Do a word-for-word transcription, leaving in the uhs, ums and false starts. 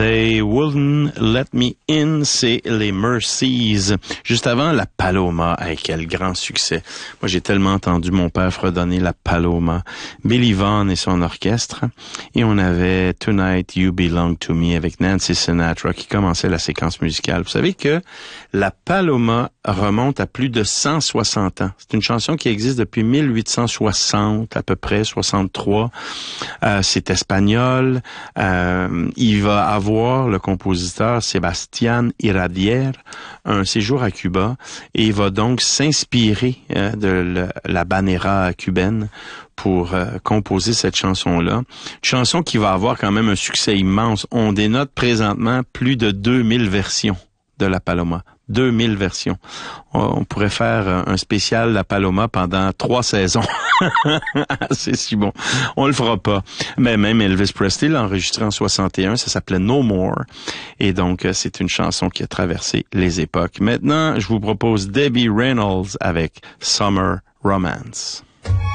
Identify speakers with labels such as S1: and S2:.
S1: They wouldn't let me in, c'est les Mercies. Juste avant, la Paloma. Hey, quel grand succès. Moi, j'ai tellement entendu mon père fredonner la Paloma. Billy Vaughn et son orchestre. Et on avait Tonight You Belong to Me avec Nancy Sinatra qui commençait la séquence musicale. Vous savez que la Paloma remonte à plus de cent soixante ans. C'est une chanson qui existe depuis mille huit cent soixante, à peu près, soixante-trois. Euh, c'est espagnol. Euh, il va avoir le compositeur Sébastien Iradier un séjour à Cuba et il va donc s'inspirer euh, de le, la banera cubaine pour euh, composer cette chanson-là. Une chanson qui va avoir quand même un succès immense. On dénote présentement plus de deux mille versions de la Paloma. deux mille versions. On pourrait faire un spécial La Paloma pendant trois saisons. C'est si bon. On le fera pas. Mais même Elvis Presley l'a enregistré en soixante et un. Ça s'appelait No More. Et donc, c'est une chanson qui a traversé les époques. Maintenant, je vous propose Debbie Reynolds avec Summer Romance.